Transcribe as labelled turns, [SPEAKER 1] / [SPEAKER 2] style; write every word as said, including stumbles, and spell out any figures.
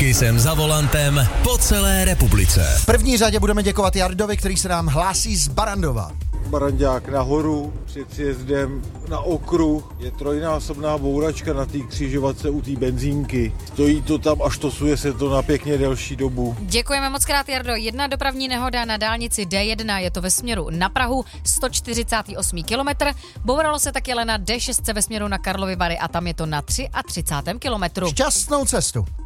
[SPEAKER 1] Kisem za volantem po celé republice.
[SPEAKER 2] V první řadě budeme děkovat Jardovi, který se nám hlásí z Barandova.
[SPEAKER 3] Barandák nahoru, před sjezdem na okruh, je trojnásobná bouračka na té křižovatce u té benzínky. Stojí to tam a štosuje se to na pěkně delší dobu.
[SPEAKER 4] Děkujeme moc krát, Jardo. Jedna dopravní nehoda na dálnici D jedna, je to ve směru na Prahu, sto čtyřicátý osmý kilometr. Bouralo se taky ale na D šest ve směru na Karlovy Vary a tam je to na třicátém třetím kilometru.
[SPEAKER 2] Šťastnou cestu.